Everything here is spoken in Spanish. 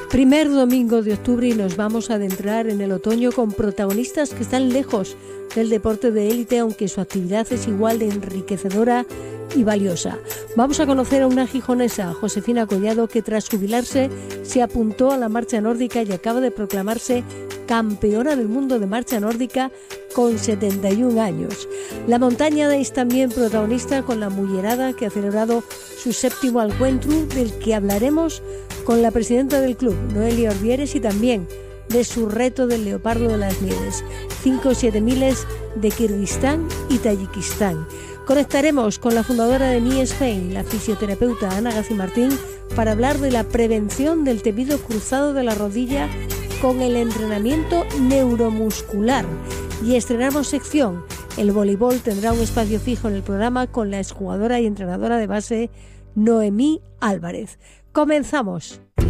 Primer domingo de octubre y nos vamos a adentrar en el otoño con protagonistas que están lejos del deporte de élite, aunque su actividad es igual de enriquecedora y valiosa. Vamos a conocer a una gijonesa, Josefina Collado, que tras jubilarse se apuntó a la marcha nórdica y acaba de proclamarse campeona del mundo de marcha nórdica con 71 años. La montaña es también protagonista con la mullerada que ha celebrado su 7º encuentro, del que hablaremos con la presidenta del club, Noelia Orbieres, y también de su reto del Leopardo de las Nieves, 5 7 miles de Kirguistán y Tayikistán. Conectaremos con la fundadora de Knee Spain, la fisioterapeuta Ana Gacimartín, para hablar de la prevención del tejido cruzado de la rodilla con el entrenamiento neuromuscular. Y estrenamos sección. El voleibol tendrá un espacio fijo en el programa con la exjugadora y entrenadora de base Noemí Álvarez. ¡Comenzamos!